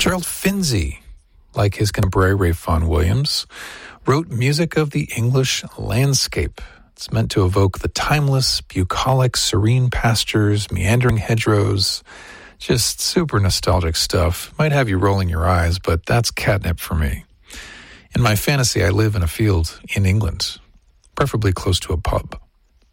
Gerald Finzi, like his contemporary Ray Vaughan Williams, wrote music of the English landscape. It's meant to evoke the timeless, bucolic, serene pastures, meandering hedgerows, just super nostalgic stuff. Might have you rolling your eyes, but that's catnip for me. In my fantasy, I live in a field in England, preferably close to a pub.